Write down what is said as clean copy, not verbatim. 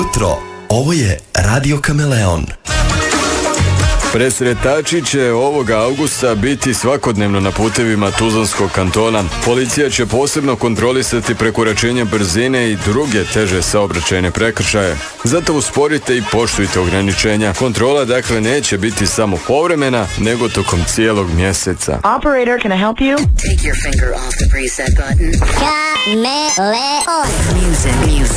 jutro, ovo je Radio Kameleon. Presretači će ovoga augusta biti svakodnevno na putevima Tuzlanskog kantona. Policija će posebno kontrolisati prekoračenje brzine i druge teže saobraćajne prekršaje. Zato usporite i poštujte ograničenja. Kontrola dakle neće biti samo povremena, nego tokom cijelog mjeseca. Operator, can I help you? Take your finger off the preset button. Kameleon. Music.